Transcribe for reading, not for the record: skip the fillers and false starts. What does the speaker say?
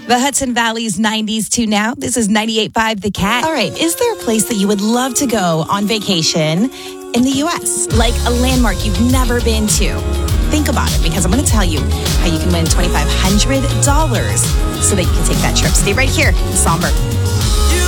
The Hudson Valley's 90s to now. This is 98.5 The Cat. All right, is there a place that you would love to go on vacation in the U.S.? Like a landmark you've never been to? Think about it, because I'm going to tell you how you can win $2,500 so that you can take that trip. Stay right here. Somber.